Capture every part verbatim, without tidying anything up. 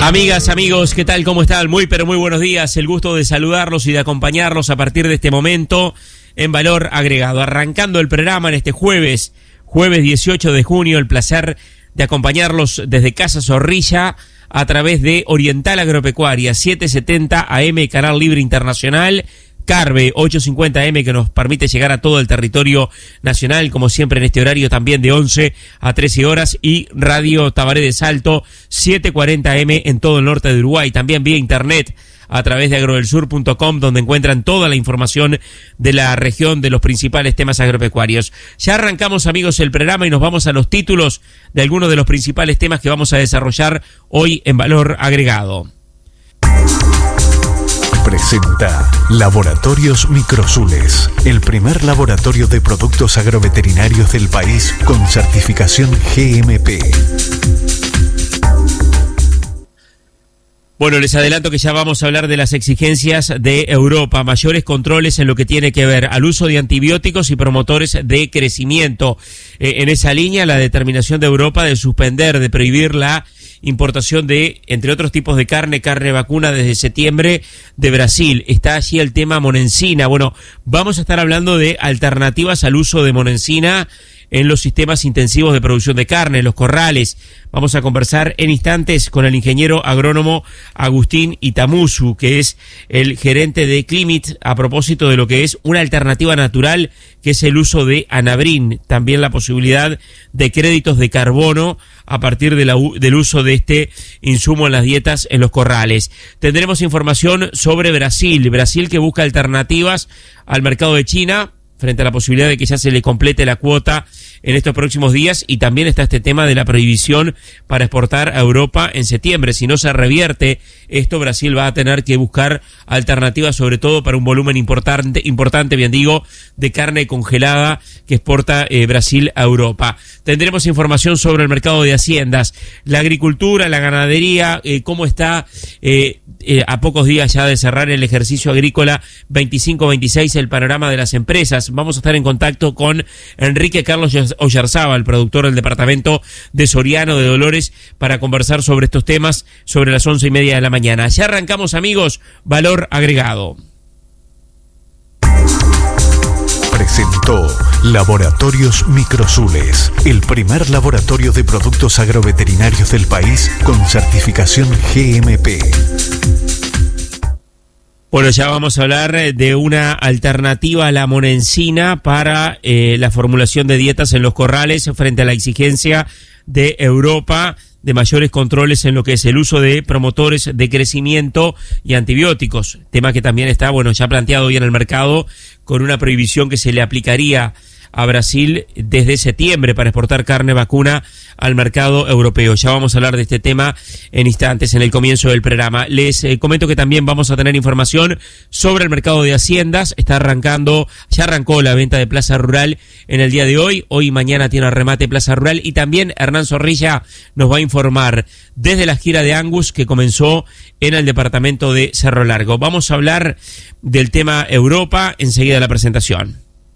Amigas, amigos, ¿qué tal? ¿Cómo están? Muy, pero muy buenos días. El gusto de saludarlos y de acompañarlos a partir de este momento en Valor Agregado. Arrancando el programa en este jueves, jueves dieciocho de junio, el placer de acompañarlos desde Casa Zorrilla a través de Oriental Agropecuaria, setecientos setenta A M, Canal Libre Internacional, Carve ochocientos cincuenta A M, que nos permite llegar a todo el territorio nacional, como siempre en este horario también de once a trece horas, y Radio Tabaré de Salto setecientos cuarenta A M en todo el norte de Uruguay, también vía internet a través de agrodelsur punto com, donde encuentran toda la información de la región, de los principales temas agropecuarios. Ya arrancamos, amigos, el programa y nos vamos a los títulos de algunos de los principales temas que vamos a desarrollar hoy en Valor Agregado. Presenta Laboratorios Microsules, el primer laboratorio de productos agroveterinarios del país con certificación G M P. Bueno, les adelanto que ya vamos a hablar de las exigencias de Europa, mayores controles en lo que tiene que ver al uso de antibióticos y promotores de crecimiento. Eh, en esa línea, la determinación de Europa de suspender, de prohibir la importación de, entre otros tipos de carne, carne vacuna desde septiembre de Brasil. Está allí el tema Monencina. Bueno, vamos a estar hablando de alternativas al uso de Monencina en los sistemas intensivos de producción de carne, en los corrales. Vamos a conversar en instantes con el ingeniero agrónomo Agustín Itamuzu, que es el gerente de Climit, a propósito de lo que es una alternativa natural, que es el uso de Anabrin, también la posibilidad de créditos de carbono a partir de la, del uso de este insumo en las dietas en los corrales. Tendremos información sobre Brasil, Brasil que busca alternativas al mercado de China, frente a la posibilidad de que ya se le complete la cuota en estos próximos días, y también está este tema de la prohibición para exportar a Europa en septiembre. Si no se revierte esto, Brasil va a tener que buscar alternativas, sobre todo para un volumen importante, importante, bien digo, de carne congelada que exporta eh, Brasil a Europa. Tendremos información sobre el mercado de haciendas, la agricultura, la ganadería, eh, cómo está eh, eh, a pocos días ya de cerrar el ejercicio agrícola veinticinco veintiséis, el panorama de las empresas. Vamos a estar en contacto con Enrique Carlos Oyarzábal, productor del departamento de Soriano de Dolores, para conversar sobre estos temas sobre las once y media de la mañana. Ya arrancamos, amigos, Valor Agregado. Presentó Laboratorios Microsules, el primer laboratorio de productos agroveterinarios del país con certificación G M P. Bueno, ya vamos a hablar de una alternativa a la Monencina para eh, la formulación de dietas en los corrales frente a la exigencia de Europa de mayores controles en lo que es el uso de promotores de crecimiento y antibióticos. Tema que también está, bueno, ya planteado hoy en el mercado, con una prohibición que se le aplicaría a Brasil desde septiembre para exportar carne vacuna al mercado europeo. Ya vamos a hablar de este tema en instantes, en el comienzo del programa. Les eh, comento que también vamos a tener información sobre el mercado de haciendas. Está arrancando, ya arrancó la venta de Plaza Rural en el día de hoy. Hoy y mañana tiene remate Plaza Rural, y también Hernán Zorrilla nos va a informar desde la gira de Angus que comenzó en el departamento de Cerro Largo. Vamos a hablar del tema Europa, enseguida la presentación.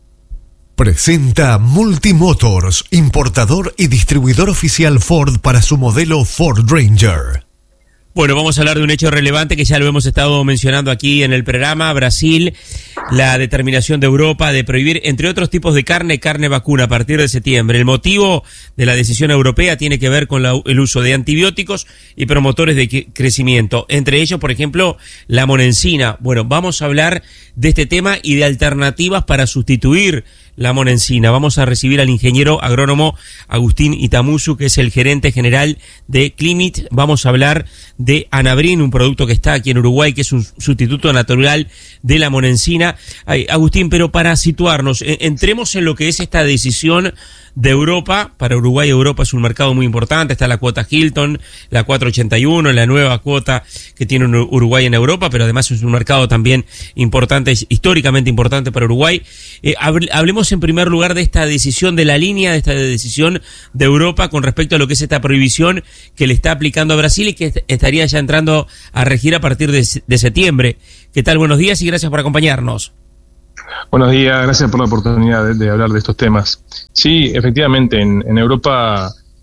Presenta Multimotors, importador y distribuidor oficial Ford para su modelo Ford Ranger. Bueno, vamos a hablar de un hecho relevante que ya lo hemos estado mencionando aquí en el programa. Brasil, la determinación de Europa de prohibir, entre otros tipos de carne, carne vacuna a partir de septiembre. El motivo de la decisión europea tiene que ver con la, el uso de antibióticos y promotores de crecimiento. Entre ellos, por ejemplo, la Monencina. Bueno, vamos a hablar de este tema y de alternativas para sustituir la Monencina. Vamos a recibir al ingeniero agrónomo Agustín Itamuzu, que es el gerente general de Climit. Vamos a hablar de Anabrin, un producto que está aquí en Uruguay, que es un sustituto natural de la Monencina. Ay, Agustín, pero para situarnos, eh, entremos en lo que es esta decisión de Europa. Para Uruguay, Europa es un mercado muy importante. Está la cuota Hilton, la cuatrocientos ochenta y uno, la nueva cuota que tiene Uruguay en Europa, pero además es un mercado también importante, históricamente importante para Uruguay. Eh, hablemos en primer lugar de esta decisión, de la línea de esta decisión de Europa con respecto a lo que es esta prohibición que le está aplicando a Brasil y que estaría ya entrando a regir a partir de, de septiembre. ¿Qué tal? Buenos días y gracias por acompañarnos. Buenos días, gracias por la oportunidad de, de hablar de estos temas. Sí, efectivamente, en, en Europa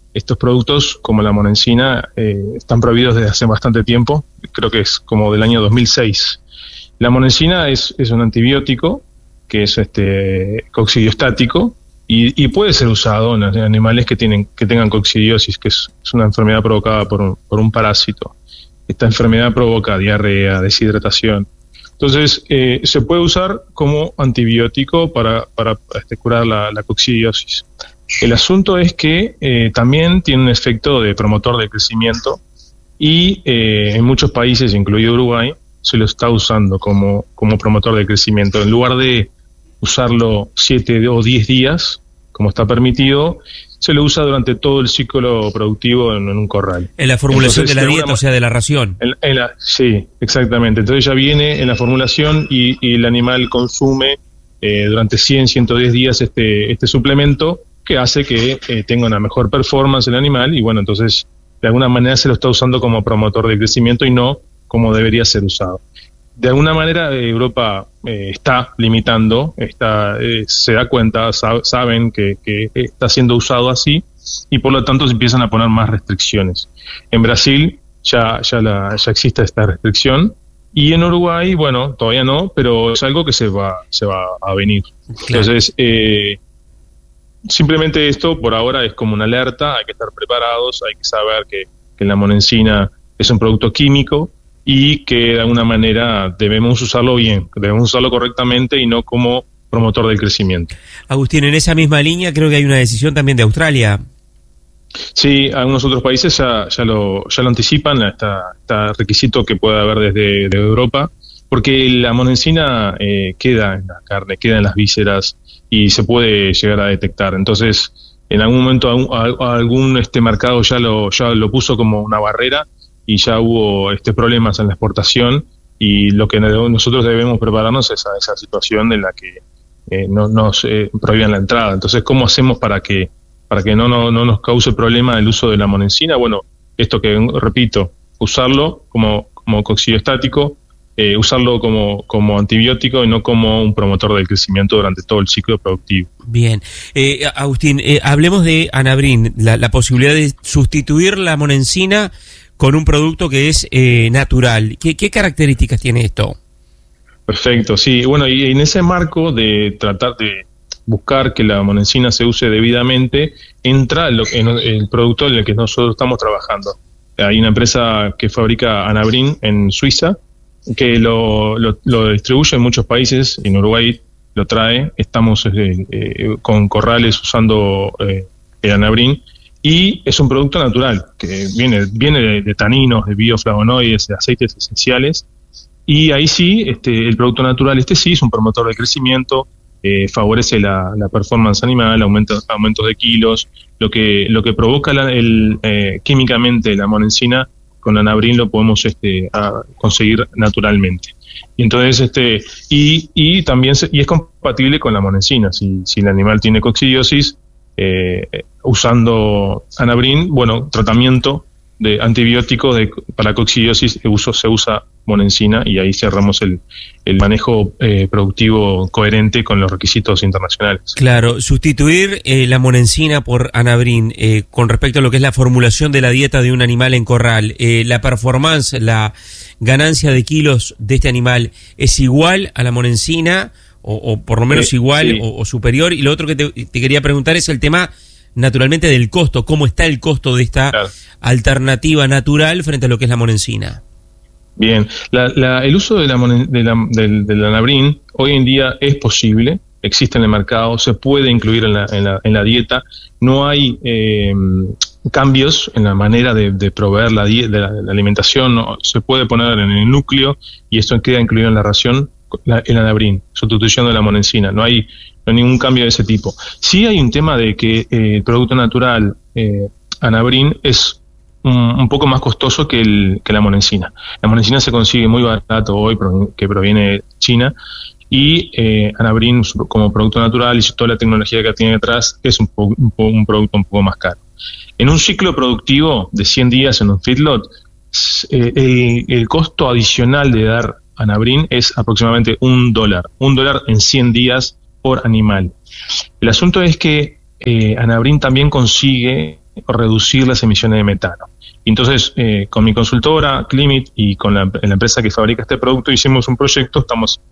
estos productos, como la monensina, eh, están prohibidos desde hace bastante tiempo, creo que es como del año dos mil seis. La monensina es, es un antibiótico que es este coccidiostático y, y puede ser usado en animales que tienen que tengan coccidiosis, que es, es una enfermedad provocada por un, por un parásito. Esta enfermedad provoca diarrea, deshidratación. Entonces, eh, se puede usar como antibiótico para, para este, curar la, la coccidiosis. El asunto es que eh, también tiene un efecto de promotor de crecimiento y eh, en muchos países, incluido Uruguay, se lo está usando como, como promotor de crecimiento. En lugar de usarlo siete o diez días, como está permitido, se lo usa durante todo el ciclo productivo en, en un corral. En la formulación Entonces, de la de dieta, una, o sea, de la ración. En, en la, sí, exactamente. Entonces ya viene en la formulación y, y el animal consume eh, durante cien, ciento diez días este, este suplemento que hace que eh, tenga una mejor performance el animal y bueno, entonces de alguna manera se lo está usando como promotor de crecimiento y no como debería ser usado. De alguna manera Europa eh, está limitando, está, eh, se da cuenta, sab, saben que, que está siendo usado así y por lo tanto se empiezan a poner más restricciones. En Brasil ya, ya, la, ya existe esta restricción y en Uruguay, bueno, todavía no, pero es algo que se va, se va a venir. Claro. Entonces, eh, simplemente esto por ahora es como una alerta, hay que estar preparados, hay que saber que, que la monensina es un producto químico y que de alguna manera debemos usarlo bien, debemos usarlo correctamente y no como promotor del crecimiento. Agustín, en esa misma línea creo que hay una decisión también de Australia. Sí, algunos otros países ya, ya, lo, ya lo anticipan, este requisito que puede haber desde de Europa, porque la monensina eh, queda en la carne, queda en las vísceras y se puede llegar a detectar. Entonces, en algún momento algún, algún este mercado ya lo, ya lo puso como una barrera y ya hubo este problemas en la exportación y lo que nosotros debemos prepararnos es a esa situación en la que eh, no nos eh, prohíban la entrada. Entonces, ¿cómo hacemos para que para que no, no, no nos cause problema el uso de la monensina? Bueno, esto que repito, usarlo como, como coccidiostático, eh, usarlo como, como antibiótico y no como un promotor del crecimiento durante todo el ciclo productivo. Bien. Eh, Agustín, eh, hablemos de Anabrin, la, la posibilidad de sustituir la monensina con un producto que es eh, natural. ¿Qué, ¿Qué características tiene esto? Perfecto, sí. Bueno, y en ese marco de tratar de buscar que la monensina se use debidamente, entra lo, en el producto en el que nosotros estamos trabajando. Hay una empresa que fabrica Anabrin en Suiza, que lo, lo, lo distribuye en muchos países, en Uruguay lo trae, estamos eh, eh, con corrales usando eh, el Anabrin, y es un producto natural, que viene, viene de, de taninos, de bioflavonoides, de aceites esenciales, y ahí sí, este, el producto natural, este sí es un promotor de crecimiento, eh, favorece la, la performance animal, aumenta, aumentos de kilos, lo que, lo que provoca la, el, eh, químicamente la monensina, con la Anabrin lo podemos este, a conseguir naturalmente. Y entonces, este, y, y también se, y es compatible con la monensina. Si, si el animal tiene coccidiosis, eh, usando Anabrin, bueno, tratamiento de antibiótico de, para coccidiosis, uso, se usa monensina y ahí cerramos el, el manejo eh, productivo coherente con los requisitos internacionales. Claro, sustituir eh, la monensina por Anabrin eh, con respecto a lo que es la formulación de la dieta de un animal en corral, eh, la performance, la ganancia de kilos de este animal es igual a la monensina o, o por lo menos sí, igual sí. o, o superior. Y lo otro que te, te quería preguntar es el tema naturalmente del costo, ¿cómo está el costo de esta claro. alternativa natural frente a lo que es la monensina? Bien, la, la, el uso de la, de la, del, del Anabrin hoy en día es posible, existe en el mercado, se puede incluir en la, en la, en la dieta, no hay eh, cambios en la manera de, de proveer la, de la, de la alimentación, no, se puede poner en el núcleo y esto queda incluido en la ración, la, el Anabrin, sustituyendo la monensina, no hay, no hay ningún cambio de ese tipo. Sí hay un tema de que eh, el producto natural eh, Anabrin es Un, un poco más costoso que, el, que la monensina. La monensina se consigue muy barato hoy, que proviene de China, y eh, Anabrin como producto natural y toda la tecnología que tiene detrás es un, po, un, po, un producto un poco más caro. En un ciclo productivo de cien días en un feedlot, eh, el, el costo adicional de dar Anabrin es aproximadamente un dólar, un dólar en cien días por animal. El asunto es que eh, Anabrin también consigue reducir las emisiones de metano. Entonces, eh, con mi consultora, Climit, y con la, la empresa que fabrica este producto, hicimos un proyecto, estamos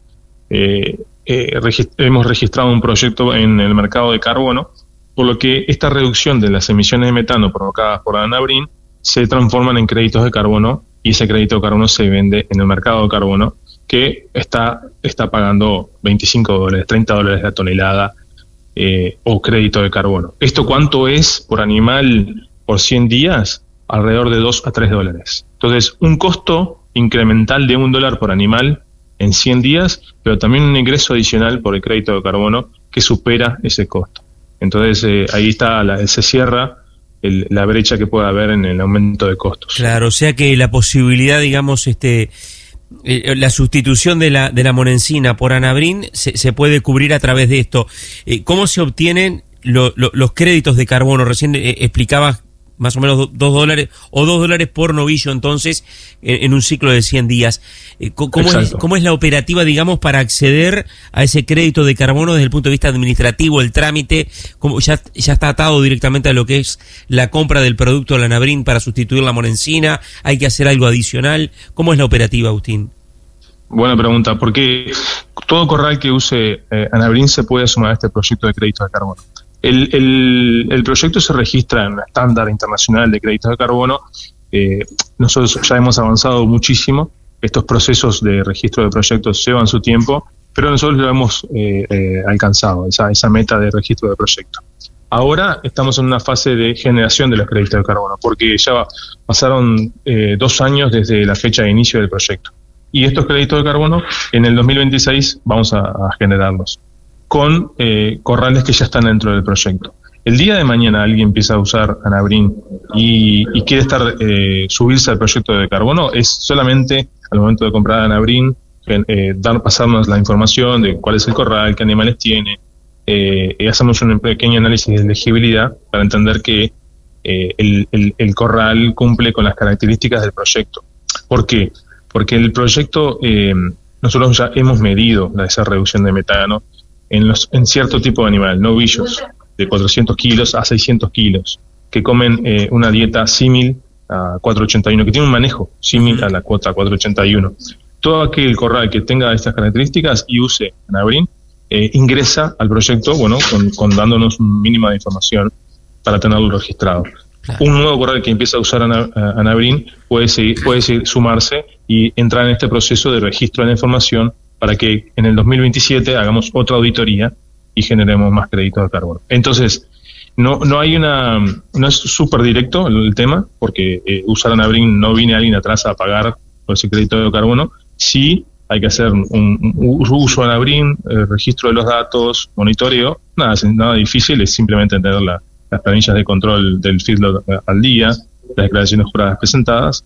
eh, eh, regist- hemos registrado un proyecto en el mercado de carbono, por lo que esta reducción de las emisiones de metano provocadas por Anabrin se transforman en créditos de carbono, y ese crédito de carbono se vende en el mercado de carbono, que está, está pagando veinticinco dólares, treinta dólares la tonelada, eh, o crédito de carbono. ¿Esto cuánto es por animal por cien días? Alrededor de dos a tres dólares. Entonces, un costo incremental de un dólar por animal en cien días, pero también un ingreso adicional por el crédito de carbono que supera ese costo. Entonces, eh, ahí está, la, se cierra el, la brecha que puede haber en el aumento de costos. Claro, o sea que la posibilidad, digamos, este eh, la sustitución de la de la monencina por Anabrin se, se puede cubrir a través de esto. Eh, ¿Cómo se obtienen lo, lo, los créditos de carbono? Recién eh, explicabas más o menos dos dólares o dos dólares por novillo, entonces, en, en un ciclo de cien días. Eh, ¿Cómo es, ¿Cómo es la operativa, digamos, para acceder a ese crédito de carbono desde el punto de vista administrativo, el trámite? ¿Cómo ya, ya está atado directamente a lo que es la compra del producto de la Anabrin para sustituir la monencina? ¿Hay que hacer algo adicional? ¿Cómo es la operativa, Agustín? Buena pregunta, porque todo corral que use eh, Anabrin se puede sumar a este proyecto de crédito de carbono. El, el, el proyecto se registra en un estándar internacional de créditos de carbono. Eh, nosotros ya hemos avanzado muchísimo. Estos procesos de registro de proyectos llevan su tiempo, pero nosotros lo hemos eh, eh, alcanzado, esa, esa meta de registro de proyecto. Ahora estamos en una fase de generación de los créditos de carbono, porque ya pasaron eh, dos años desde la fecha de inicio del proyecto. Y estos créditos de carbono, en el dos mil veintiséis vamos a, a generarlos con eh, corrales que ya están dentro del proyecto. El día de mañana alguien empieza a usar Anabrin y, y quiere estar eh, subirse al proyecto de carbono, es solamente al momento de comprar Anabrin, eh, dar, pasarnos la información de cuál es el corral, qué animales tiene, eh, y hacemos un pequeño análisis de elegibilidad para entender que eh, el, el, el corral cumple con las características del proyecto. ¿Por qué? Porque el proyecto, eh, nosotros ya hemos medido la, esa reducción de metano en, los, en cierto tipo de animal, novillos de cuatrocientos kilos a seiscientos kilos, que comen eh, una dieta símil a cuatrocientos ochenta y uno, que tiene un manejo símil a la cuota cuatrocientos ochenta y uno. Todo aquel corral que tenga estas características y use Anabrin, eh, ingresa al proyecto, bueno, con, con dándonos un mínimo de información para tenerlo registrado. Claro. Un nuevo corral que empieza a usar Anabrin puede, seguir, puede seguir, sumarse y entrar en este proceso de registro de la información para que en el dos mil veintisiete hagamos otra auditoría y generemos más créditos de carbono. Entonces, no no hay una, no es súper directo el, el tema, porque eh, usar Anabrin no viene alguien atrás a pagar por ese crédito de carbono. Sí hay que hacer un, un uso de Anabrin, eh, registro de los datos, monitoreo, nada, nada difícil, es simplemente entender la, las planillas de control del feedlot al día, las declaraciones juradas presentadas,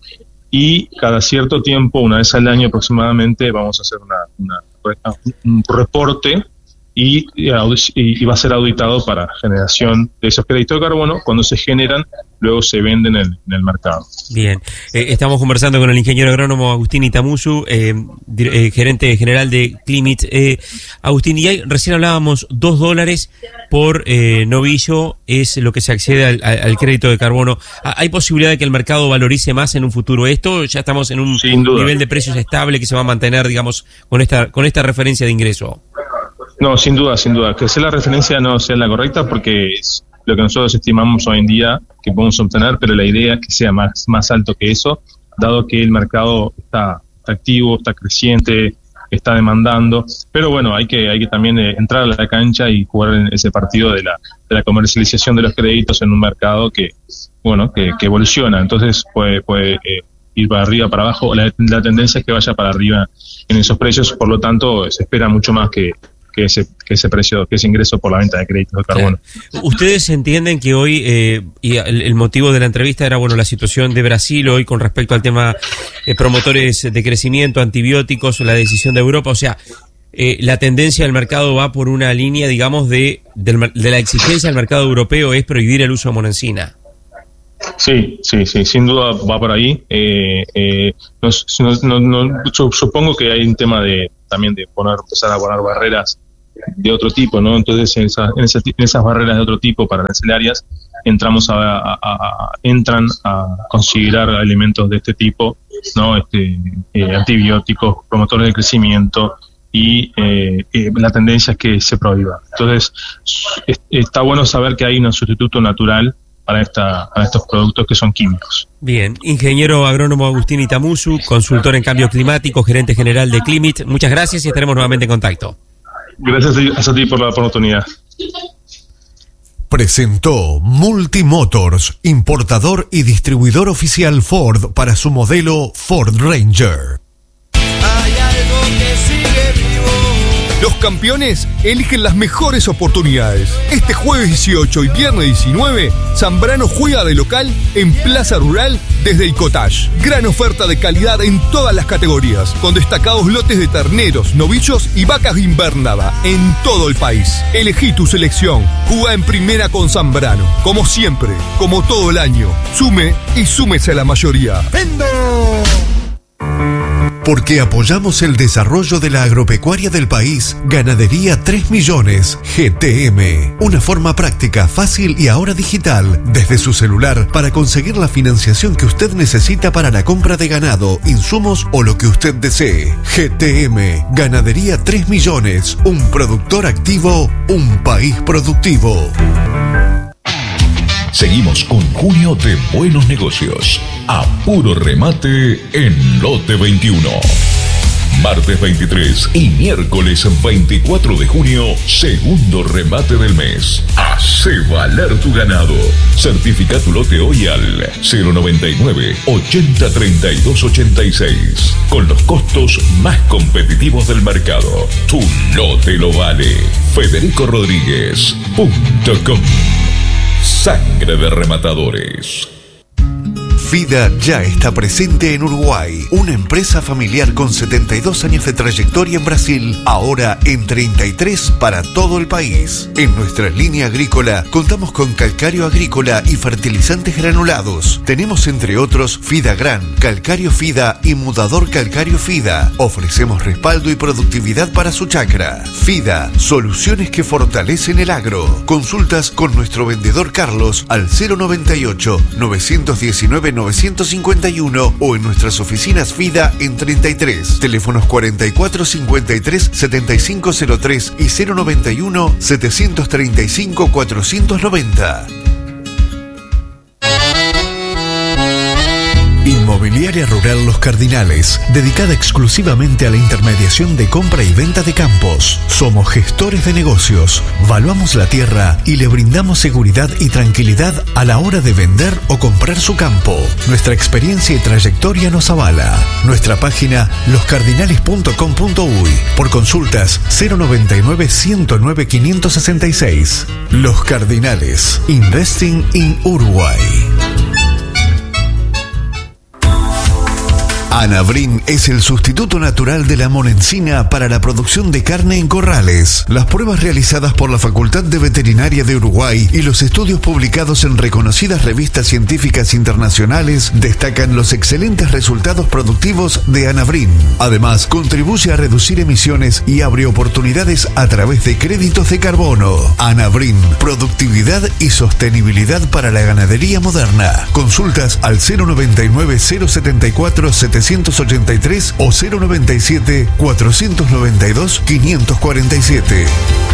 y cada cierto tiempo, una vez al año aproximadamente, vamos a hacer una, una un reporte y, y, y va a ser auditado para generación de esos créditos de carbono. Cuando se generan, luego se venden en, en el mercado. Bien, eh, estamos conversando con el ingeniero agrónomo Agustín Itamusu, eh, eh, gerente general de Climit. Eh, Agustín, y ahí recién hablábamos, dos dólares por eh, novillo es lo que se accede al, al crédito de carbono. ¿Hay posibilidad de que el mercado valorice más en un futuro esto? ¿Ya estamos en un nivel de precios estable que se va a mantener, digamos, con esta con esta referencia de ingreso? No, sin duda, sin duda. Que sea la referencia no sea la correcta, porque es lo que nosotros estimamos hoy en día que podemos obtener, pero la idea es que sea más, más alto que eso, dado que el mercado está, está activo, está creciente, está demandando. Pero bueno, hay que hay que también eh, entrar a la cancha y jugar en ese partido de la, de la comercialización de los créditos en un mercado que, bueno, que, que evoluciona. Entonces puede, puede eh, ir para arriba, para abajo. La, la tendencia es que vaya para arriba en esos precios, por lo tanto se espera mucho más que que ese que ese precio, que ese ingreso por la venta de créditos de carbono. Claro. Ustedes entienden que hoy, eh, y el, el motivo de la entrevista era, bueno, la situación de Brasil hoy con respecto al tema eh, promotores de crecimiento, antibióticos, la decisión de Europa, o sea, eh, la tendencia del mercado va por una línea, digamos, de, de, de la exigencia del mercado europeo es prohibir el uso de monencina. Sí, sí, sí, sin duda va por ahí. Eh, eh, nos, no, no, no, supongo que hay un tema de también de poner, empezar a poner barreras de otro tipo, ¿no? Entonces en, esa, en, esa, en esas barreras de otro tipo para arancelarias entramos a, a, a, entran a considerar alimentos de este tipo, ¿no? Este, eh, antibióticos, promotores de crecimiento, y eh, eh, la tendencia es que se prohíba. Entonces es, está bueno saber que hay un sustituto natural para, esta, para estos productos que son químicos. Bien, ingeniero agrónomo Agustín Itamuzu, consultor en cambio climático, gerente general de Climit, muchas gracias y estaremos nuevamente en contacto. Gracias a ti por la oportunidad. Presentó Multimotors, importador y distribuidor oficial Ford para su modelo Ford Ranger. Hay algo que sigue vivo. Los campeones eligen las mejores oportunidades. Este jueves dieciocho y viernes diecinueve, Zambrano juega de local en Plaza Rural desde el Cottage. Gran oferta de calidad en todas las categorías, con destacados lotes de terneros, novillos y vacas de invernada en todo el país. Elegí tu selección. Jugá en primera con Zambrano. Como siempre, como todo el año. Sume y súmese a la mayoría. ¡Vendo! Porque apoyamos el desarrollo de la agropecuaria del país, Ganadería tres millones, G T M. Una forma práctica, fácil y ahora digital, desde su celular, para conseguir la financiación que usted necesita para la compra de ganado, insumos o lo que usted desee. G T M, Ganadería tres millones, un productor activo, un país productivo. Seguimos con junio de buenos negocios. A puro remate en Lote veintiuno. Martes veintitrés y miércoles veinticuatro de junio, segundo remate del mes. Hacé valer tu ganado. Certifica tu lote hoy al cero noventa y nueve, ochenta, treinta y dos, ochenta y seis. Con los costos más competitivos del mercado. Tu lote lo vale. Federico Rodríguez punto com. Sangre de rematadores. FIDA ya está presente en Uruguay, una empresa familiar con setenta y dos años de trayectoria en Brasil, ahora en treinta y tres para todo el país. En nuestra línea agrícola contamos con calcario agrícola y fertilizantes granulados. Tenemos entre otros FIDA Gran, calcario FIDA y mudador calcario FIDA. Ofrecemos respaldo y productividad para su chacra. FIDA, soluciones que fortalecen el agro. Consultas con nuestro vendedor Carlos al cero noventa y ocho, novecientos diecinueve, novecientos cincuenta y uno o en nuestras oficinas FIDA en treinta y tres. Teléfonos cuarenta y cuatro, cincuenta y tres, setenta y cinco cero tres y cero noventa y uno, setecientos treinta y cinco, cuatrocientos noventa. Inmobiliaria Rural Los Cardinales, dedicada exclusivamente a la intermediación de compra y venta de campos. Somos gestores de negocios, valuamos la tierra y le brindamos seguridad y tranquilidad a la hora de vender o comprar su campo. Nuestra experiencia y trayectoria nos avala. Nuestra página los cardinales punto com punto uy. Por consultas cero noventa y nueve, ciento nueve, quinientos sesenta y seis. Los Cardinales, Investing in Uruguay. Anabrin es el sustituto natural de la monencina para la producción de carne en corrales. Las pruebas realizadas por la Facultad de Veterinaria de Uruguay y los estudios publicados en reconocidas revistas científicas internacionales destacan los excelentes resultados productivos de Anabrin. Además, contribuye a reducir emisiones y abre oportunidades a través de créditos de carbono. Anabrin, productividad y sostenibilidad para la ganadería moderna. Consultas al cero noventa y nueve, cero setenta y cuatro, setecientos ochenta y tres o cero noventa y siete, cuatrocientos noventa y dos, quinientos cuarenta y siete.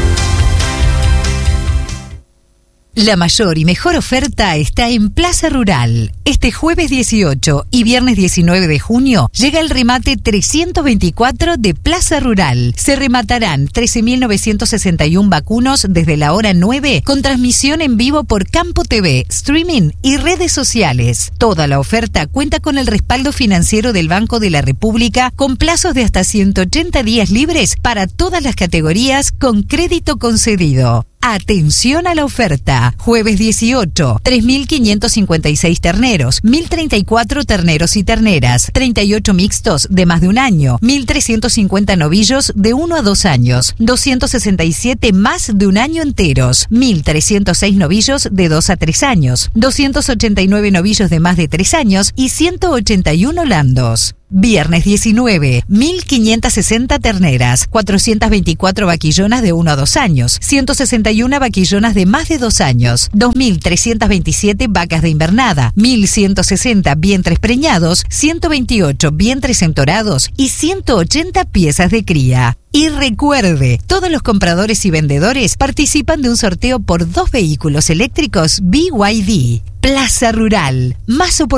La mayor y mejor oferta está en Plaza Rural. Este jueves dieciocho y viernes diecinueve de junio llega el remate trescientos veinticuatro de Plaza Rural. Se rematarán trece mil novecientos sesenta y uno vacunos desde la hora nueve con transmisión en vivo por Campo T V, streaming y redes sociales. Toda la oferta cuenta con el respaldo financiero del Banco de la República con plazos de hasta ciento ochenta días libres para todas las categorías con crédito concedido. Atención a la oferta. Jueves dieciocho, tres mil quinientos cincuenta y seis terneros, mil treinta y cuatro terneros y terneras, treinta y ocho mixtos de más de un año, mil trescientos cincuenta novillos de uno a dos años, doscientos sesenta y siete más de un año enteros, mil trescientos seis novillos de dos a tres años, doscientos ochenta y nueve novillos de más de tres años y ciento ochenta y uno landos. Viernes diecinueve, mil quinientas sesenta terneras, cuatrocientas veinticuatro vaquillonas de uno a dos años, ciento sesenta y uno vaquillonas de más de dos años, dos mil trescientas veintisiete vacas de invernada, mil ciento sesenta vientres preñados, ciento veintiocho vientres entorados y ciento ochenta piezas de cría. Y recuerde, todos los compradores y vendedores participan de un sorteo por dos vehículos eléctricos B Y D. Plaza Rural, más oportunidades.